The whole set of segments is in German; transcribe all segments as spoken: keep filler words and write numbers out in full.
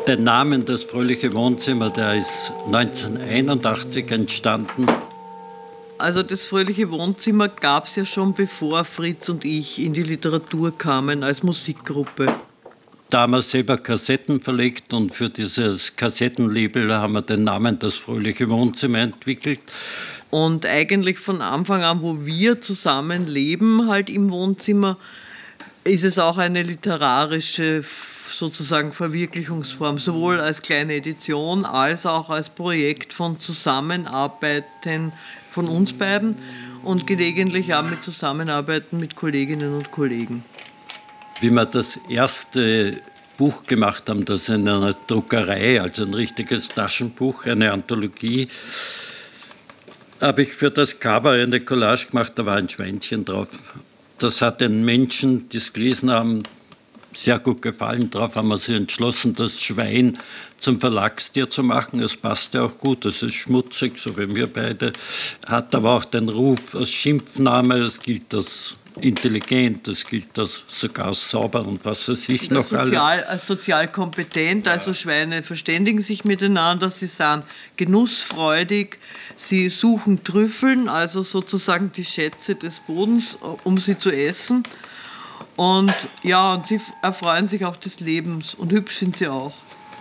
Den Namen Das fröhliche Wohnzimmer, der ist neunzehnhunderteinundachtzig entstanden. Also das fröhliche Wohnzimmer gab es ja schon, bevor Fritz und ich in die Literatur kamen als Musikgruppe. Da haben wir selber Kassetten verlegt und für dieses Kassettenlabel haben wir den Namen Das fröhliche Wohnzimmer entwickelt. Und eigentlich von Anfang an, wo wir zusammen leben, halt im Wohnzimmer, ist es auch eine literarische sozusagen Verwirklichungsform, sowohl als kleine Edition als auch als Projekt von Zusammenarbeiten von uns beiden und gelegentlich auch mit Zusammenarbeiten mit Kolleginnen und Kollegen. Wie wir das erste Buch gemacht haben, das in einer Druckerei, also ein richtiges Taschenbuch, eine Anthologie, habe ich für das Cover eine Collage gemacht, da war ein Schweinchen drauf. Das hat den Menschen, die es gelesen haben, sehr gut gefallen. Darauf haben wir sich entschlossen, das Schwein zum Verlagstier zu machen. Es passte auch gut, es ist schmutzig, so wie wir beide. Hat aber auch den Ruf als Schimpfname, es gilt als intelligent, es gilt als sogar als sauber und was weiß ich noch sozial, alles. Als sozial kompetent, also Schweine verständigen sich miteinander, sie sind genussfreudig, sie suchen Trüffeln, also sozusagen die Schätze des Bodens, um sie zu essen. Und ja, und sie erfreuen sich auch des Lebens und hübsch sind sie auch.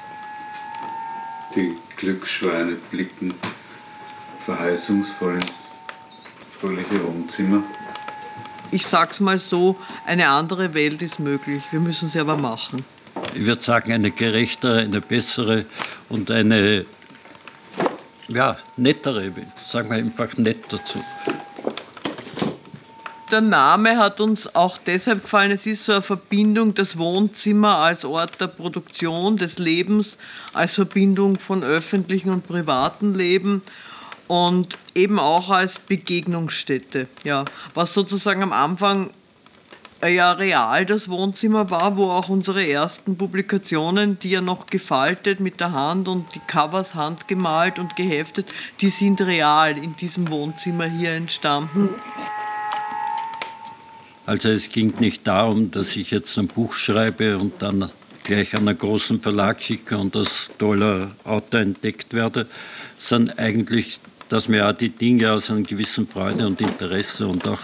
Die Glücksschweine blicken verheißungsvoll ins fröhliche Wohnzimmer. Ich sag's mal so, eine andere Welt ist möglich, wir müssen sie aber machen. Ich würde sagen, eine gerechtere, eine bessere und eine ja, nettere Welt, sagen wir einfach nett dazu. Der Name hat uns auch deshalb gefallen, es ist so eine Verbindung, das Wohnzimmer als Ort der Produktion, des Lebens, als Verbindung von öffentlichem und privatem Leben und eben auch als Begegnungsstätte. Ja, was sozusagen am Anfang ja real das Wohnzimmer war, wo auch unsere ersten Publikationen, die ja noch gefaltet mit der Hand und die Covers handgemalt und geheftet, die sind real in diesem Wohnzimmer hier entstanden. Also es ging nicht darum, dass ich jetzt ein Buch schreibe und dann gleich an einen großen Verlag schicke und als toller Autor entdeckt werde, sondern eigentlich, dass mir auch die Dinge aus einem gewissen Freude und Interesse und auch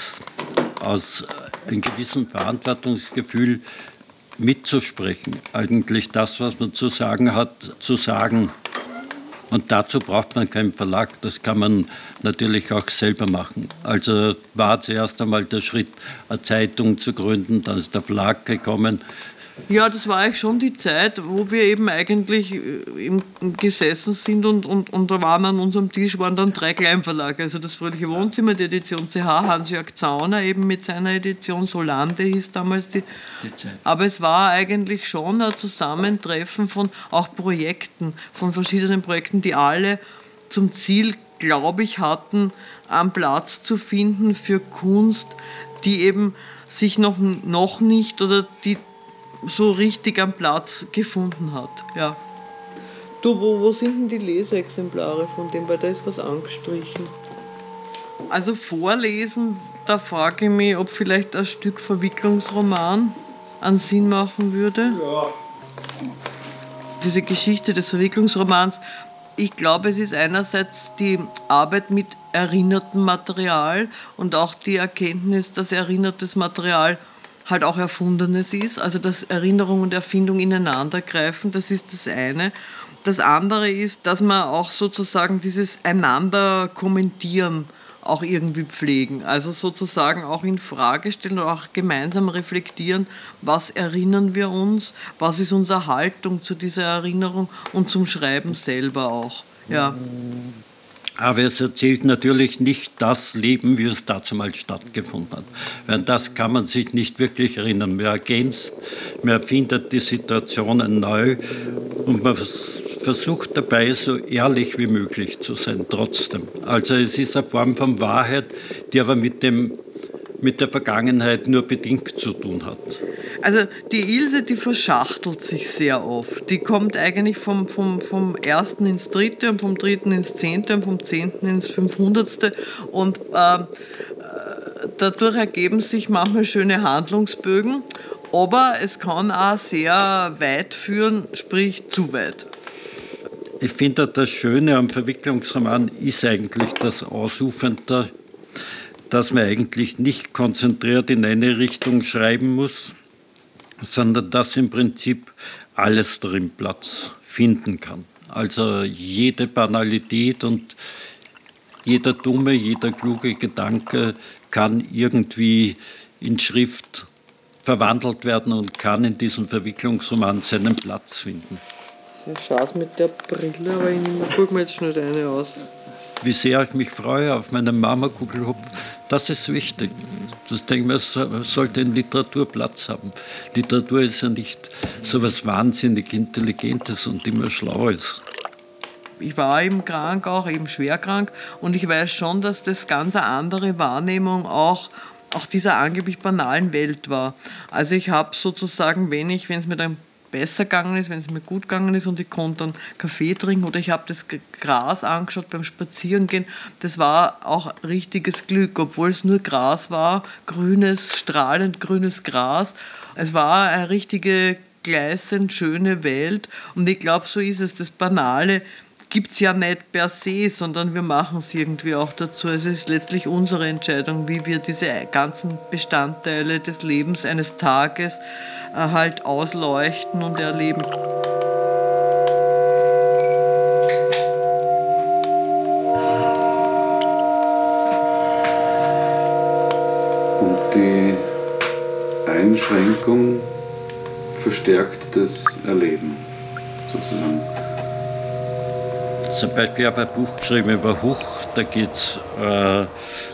aus einem gewissen Verantwortungsgefühl mitzusprechen. Eigentlich das, was man zu sagen hat, zu sagen. Und dazu braucht man keinen Verlag, das kann man natürlich auch selber machen. Also war zuerst einmal der Schritt, eine Zeitung zu gründen, dann ist der Verlag gekommen. Ja, das war eigentlich schon die Zeit, wo wir eben eigentlich im, gesessen sind und, und, und da waren an unserem Tisch waren dann drei Kleinverlage, also das Fröhliche Wohnzimmer, die Edition C H, Hans-Jörg Zauner eben mit seiner Edition, Solande hieß damals die. die Zeit. Aber es war eigentlich schon ein Zusammentreffen von auch Projekten, von verschiedenen Projekten, die alle zum Ziel, glaube ich, hatten, einen Platz zu finden für Kunst, die eben sich noch, noch nicht oder die so richtig am Platz gefunden hat. Ja. Du, wo, wo sind denn die Leseexemplare von dem? Weil da ist was angestrichen. Also vorlesen, da frage ich mich, ob vielleicht ein Stück Verwicklungsroman einen Sinn machen würde. Ja. Diese Geschichte des Verwicklungsromans, ich glaube, es ist einerseits die Arbeit mit erinnertem Material und auch die Erkenntnis, dass erinnertes Material halt auch Erfundenes ist, also dass Erinnerung und Erfindung ineinander greifen, das ist das eine. Das andere ist, dass man auch sozusagen dieses einander kommentieren auch irgendwie pflegen, also sozusagen auch in Frage stellen oder auch gemeinsam reflektieren, was erinnern wir uns, was ist unsere Haltung zu dieser Erinnerung und zum Schreiben selber auch. Ja. Aber es erzählt natürlich nicht das Leben, wie es dazumal stattgefunden hat. Weil das kann man sich nicht wirklich erinnern. Man ergänzt, man erfindet die Situationen neu und man versucht dabei, so ehrlich wie möglich zu sein, trotzdem. Also es ist eine Form von Wahrheit, die aber mit dem mit der Vergangenheit nur bedingt zu tun hat. Also die Ilse, die verschachtelt sich sehr oft. Die kommt eigentlich vom, vom, vom ersten ins dritte und vom dritten ins zehnte und vom zehnten ins fünfhundertste. Und äh, dadurch ergeben sich manchmal schöne Handlungsbögen. Aber es kann auch sehr weit führen, sprich zu weit. Ich finde, das Schöne am Verwicklungsroman ist eigentlich das Ausufernde, dass man eigentlich nicht konzentriert in eine Richtung schreiben muss, sondern dass im Prinzip alles darin Platz finden kann. Also jede Banalität und jeder dumme, jeder kluge Gedanke kann irgendwie in Schrift verwandelt werden und kann in diesem Verwicklungsroman seinen Platz finden. Sehr schade mit der Brille, aber ich gucke mir jetzt schnell eine aus. Wie sehr ich mich freue auf meinen Marmorkugelhupf, das ist wichtig. Das denke ich mir, sollte in Literatur Platz haben. Literatur ist ja nicht so etwas wahnsinnig Intelligentes und immer Schlaues. Ich war eben krank, auch eben schwer krank, und ich weiß schon, dass das ganz eine andere Wahrnehmung auch, auch dieser angeblich banalen Welt war. Also ich habe sozusagen, wenn ich, wenn es mir dann besser gegangen ist, wenn es mir gut gegangen ist und ich konnte dann Kaffee trinken oder ich habe das Gras angeschaut beim Spazierengehen, das war auch richtiges Glück, obwohl es nur Gras war, grünes, strahlend grünes Gras. Es war eine richtige, gleißend schöne Welt, und ich glaube, so ist es. Das Banale gibt es ja nicht per se, sondern wir machen es irgendwie auch dazu. Es ist letztlich unsere Entscheidung, wie wir diese ganzen Bestandteile des Lebens eines Tages äh, halt ausleuchten und erleben. Und die Einschränkung verstärkt das Erleben, sozusagen. Zum Beispiel habe ich ein Buch geschrieben über Huch, da geht es äh,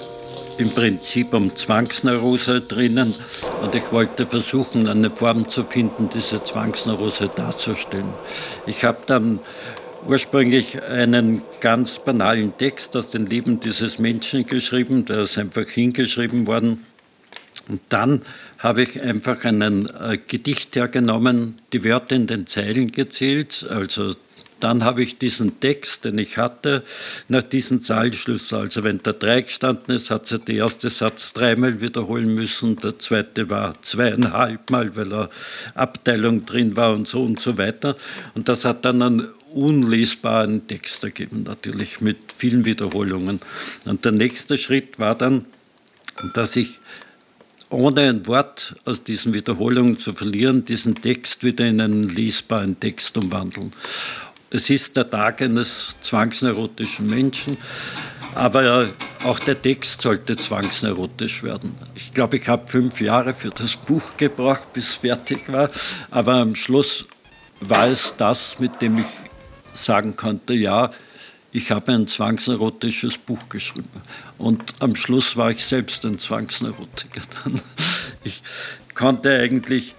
im Prinzip um Zwangsneurose drinnen, und ich wollte versuchen, eine Form zu finden, diese Zwangsneurose darzustellen. Ich habe dann ursprünglich einen ganz banalen Text aus dem Leben dieses Menschen geschrieben, der ist einfach hingeschrieben worden. Und dann habe ich einfach ein äh, Gedicht hergenommen, die Wörter in den Zeilen gezählt, also dann habe ich diesen Text, den ich hatte, nach diesem Zahlenschlüssel. Also wenn da drei gestanden ist, hat sie den ersten Satz dreimal wiederholen müssen. Der zweite war zweieinhalb Mal, weil eine Abteilung drin war und so und so weiter. Und das hat dann einen unlesbaren Text ergeben, natürlich mit vielen Wiederholungen. Und der nächste Schritt war dann, dass ich ohne ein Wort aus diesen Wiederholungen zu verlieren, diesen Text wieder in einen lesbaren Text umwandeln. Es ist der Tag eines zwangsneurotischen Menschen, aber auch der Text sollte zwangsneurotisch werden. Ich glaube, ich habe fünf Jahre für das Buch gebraucht, bis es fertig war, aber am Schluss war es das, mit dem ich sagen konnte, ja, ich habe ein zwangsneurotisches Buch geschrieben. Und am Schluss war ich selbst ein Zwangsneurotiker. Ich konnte eigentlich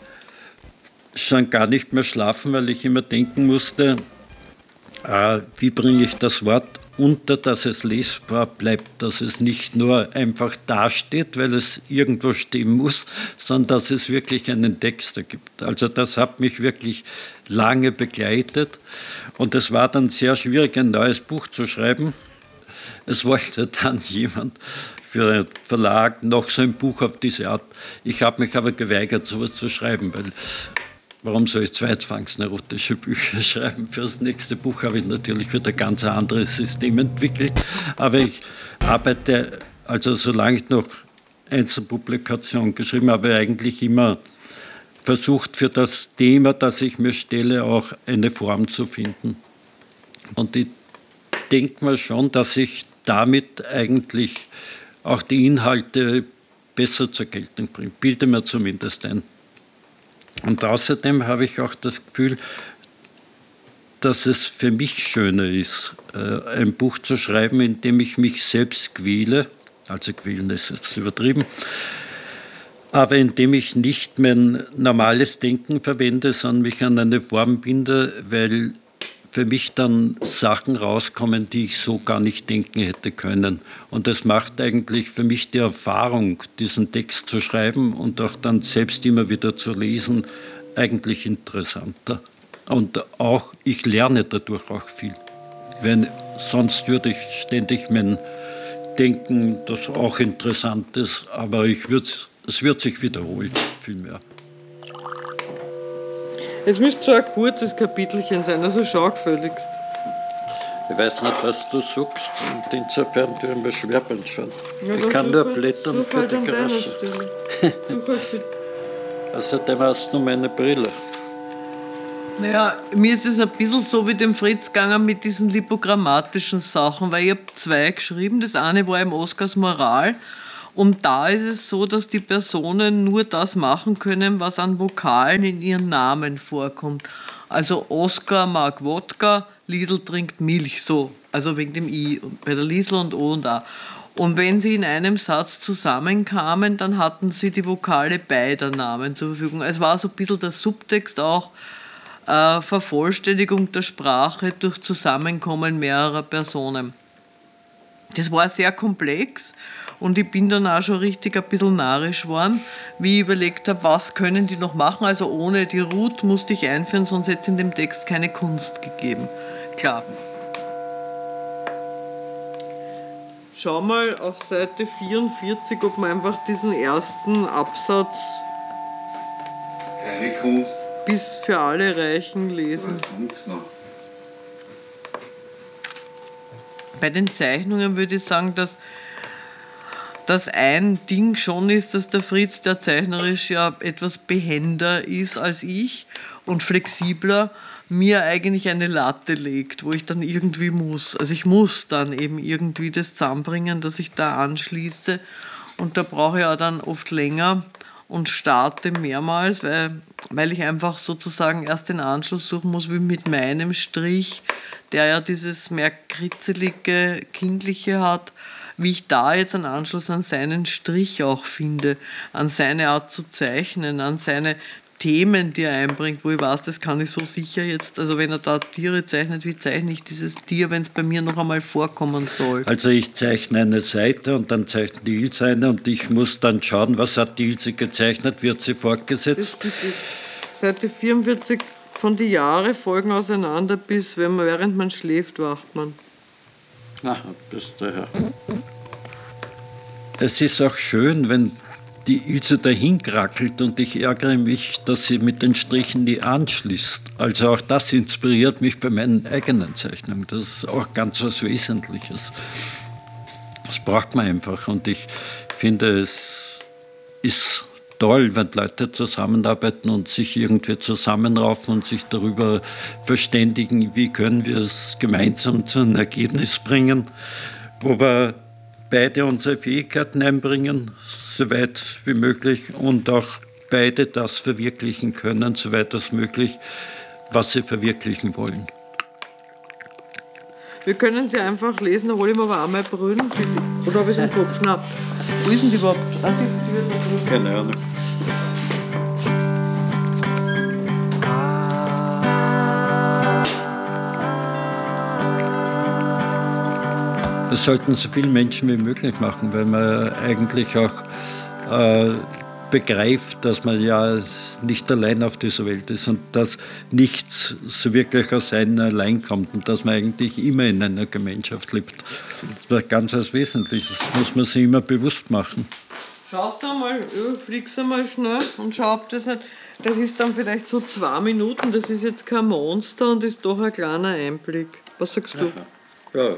schon gar nicht mehr schlafen, weil ich immer denken musste, äh, wie bringe ich das Wort unter, dass es lesbar bleibt, dass es nicht nur einfach dasteht, weil es irgendwo stehen muss, sondern dass es wirklich einen Text ergibt. Also das hat mich wirklich lange begleitet, und es war dann sehr schwierig, ein neues Buch zu schreiben. Es wollte dann jemand für einen Verlag noch so ein Buch auf diese Art. Ich habe mich aber geweigert, sowas zu schreiben, weil warum soll ich zwei zwangsneurotische Bücher schreiben? Für das nächste Buch habe ich natürlich wieder ein ganz anderes System entwickelt. Aber ich arbeite, also solange ich noch Einzelpublikationen geschrieben habe, eigentlich immer versucht, für das Thema, das ich mir stelle, auch eine Form zu finden. Und ich denke mir schon, dass ich damit eigentlich auch die Inhalte besser zur Geltung bringe. Bilde mir zumindest ein. Und außerdem habe ich auch das Gefühl, dass es für mich schöner ist, ein Buch zu schreiben, in dem ich mich selbst quäle, also quälen ist jetzt übertrieben, aber in dem ich nicht mein normales Denken verwende, sondern mich an eine Form binde, weil für mich dann Sachen rauskommen, die ich so gar nicht denken hätte können. Und das macht eigentlich für mich die Erfahrung, diesen Text zu schreiben und auch dann selbst immer wieder zu lesen, eigentlich interessanter. Und auch, ich lerne dadurch auch viel. Weil sonst würde ich ständig mein Denken, das auch interessant ist, aber ich würd, es wird sich wiederholen, viel mehr. Es müsste so ein kurzes Kapitelchen sein, also schau gefälligst. Ich weiß nicht, was du suchst, und insofern tue ich mir schwer beim Schauen. Ja, ich dann kann such nur halt- blättern such für halt die an deiner Größe. Stelle. Such halt für Außerdem hast du meine Brille. Naja, mir ist es ein bisschen so wie dem Fritz gegangen mit diesen lipogrammatischen Sachen, weil ich habe zwei geschrieben. Das eine war im Oscars Moral. Und da ist es so, dass die Personen nur das machen können, was an Vokalen in ihren Namen vorkommt. Also Oskar mag Wodka, Liesel trinkt Milch, so. Also wegen dem I, bei der Liesel und O und A. Und wenn sie in einem Satz zusammenkamen, dann hatten sie die Vokale beider Namen zur Verfügung. Es war so ein bisschen der Subtext auch, äh, Vervollständigung der Sprache durch Zusammenkommen mehrerer Personen. Das war sehr komplex und ich bin dann auch schon richtig ein bisschen narrisch geworden, wie ich überlegt habe, was können die noch machen. Also ohne die Ruth musste ich einführen, sonst hätte es in dem Text keine Kunst gegeben. Klar. Schau mal auf Seite vierundvierzig, ob man einfach diesen ersten Absatz Keine Kunst. bis für alle Reichen lesen. Da kommt's noch. Bei den Zeichnungen würde ich sagen, dass das ein Ding schon ist, dass der Fritz, der zeichnerisch ja etwas behender ist als ich und flexibler, mir eigentlich eine Latte legt, wo ich dann irgendwie muss. Also ich muss dann eben irgendwie das zusammenbringen, dass ich da anschließe. Und da brauche ich auch dann oft länger und starte mehrmals, weil, weil ich einfach sozusagen erst den Anschluss suchen muss, wie mit meinem Strich, der ja dieses mehr kritzelige, kindliche hat, wie ich da jetzt einen Anschluss an seinen Strich auch finde, an seine Art zu zeichnen, an seine Themen, die er einbringt, wo ich weiß, das kann ich so sicher jetzt, also wenn er da Tiere zeichnet, wie zeichne ich dieses Tier, wenn es bei mir noch einmal vorkommen soll? Also ich zeichne eine Seite und dann zeichnet die Ilse eine und ich muss dann schauen, was hat die Ilse gezeichnet, wird sie Das fortgesetzt. ist die Seite vierundvierzig, von die Jahre folgen auseinander, bis wenn man, während man schläft, wacht man. Ah, bist du ja. Es ist auch schön, wenn die Ilse dahin krackelt und ich ärgere mich, dass sie mit den Strichen nie anschließt. Also auch das inspiriert mich bei meinen eigenen Zeichnungen. Das ist auch ganz was Wesentliches. Das braucht man einfach und ich finde, es ist toll, wenn Leute zusammenarbeiten und sich irgendwie zusammenraufen und sich darüber verständigen, wie können wir es gemeinsam zu einem Ergebnis bringen, wo wir beide unsere Fähigkeiten einbringen, soweit wie möglich, und auch beide das verwirklichen können, soweit als möglich, was sie verwirklichen wollen. Wir können sie einfach lesen, da hole ich mir aber auch mal Brühen. Oder habe ich es im Kopf? Nein. Wo ist denn die überhaupt? Ah, die, die wird noch drüben. Keine Ahnung. Das sollten so viele Menschen wie möglich machen, weil man eigentlich auch äh, begreift, dass man ja nicht allein auf dieser Welt ist und dass nichts so wirklich aus einem allein kommt und dass man eigentlich immer in einer Gemeinschaft lebt. Das ist ganz was Wesentliches, das muss man sich immer bewusst machen. Schaust du einmal, fliegst einmal schnell und schau, ob das nicht. Das ist dann vielleicht so zwei Minuten, das ist jetzt kein Monster und ist doch ein kleiner Einblick. Was sagst du? Ja.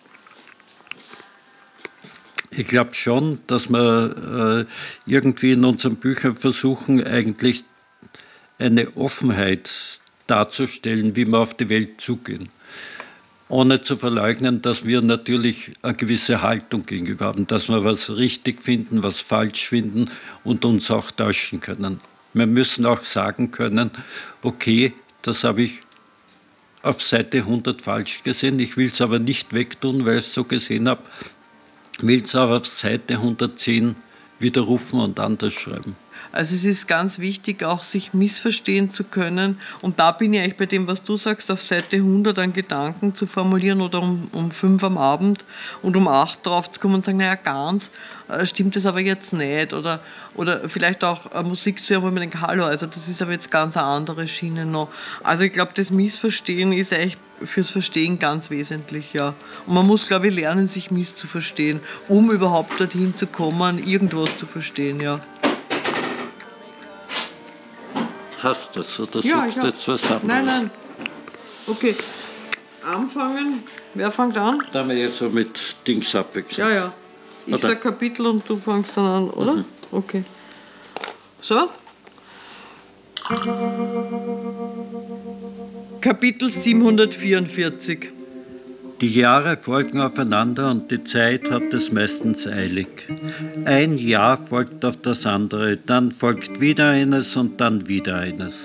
Ich glaube schon, dass wir äh, irgendwie in unseren Büchern versuchen, eigentlich eine Offenheit darzustellen, wie wir auf die Welt zugehen. Ohne zu verleugnen, dass wir natürlich eine gewisse Haltung gegenüber haben, dass wir was richtig finden, was falsch finden und uns auch täuschen können. Wir müssen auch sagen können, okay, das habe ich auf Seite hundert falsch gesehen, ich will es aber nicht wegtun, weil ich es so gesehen habe, will es aber auf Seite hundertzehn widerrufen und anders schreiben. Also es ist ganz wichtig, auch sich missverstehen zu können. Und da bin ich eigentlich bei dem, was du sagst, auf Seite hundert einen Gedanken zu formulieren oder um, um fünf am Abend und um acht drauf zu kommen und sagen, naja, ganz äh, stimmt das aber jetzt nicht. Oder, oder vielleicht auch äh, Musik zu hören, wo man denkt, hallo, also das ist aber jetzt ganz eine andere Schiene noch. Also ich glaube, das Missverstehen ist eigentlich fürs Verstehen ganz wesentlich, ja. Und man muss, glaube ich, lernen, sich misszuverstehen, um überhaupt dorthin zu kommen, irgendwas zu verstehen, ja. hast das, oder Ja, suchst ich du hab- jetzt was anderes? Nein, nein. Okay. Anfangen. Wer fängt an? Da wir jetzt so mit Dings abwechseln. Ja, ja. Ich Oder? sag Kapitel und du fängst dann an, oder? Okay. So. Kapitel siebenhundertvierundvierzig. Die Jahre folgen aufeinander und die Zeit hat es meistens eilig. Ein Jahr folgt auf das andere, dann folgt wieder eines und dann wieder eines.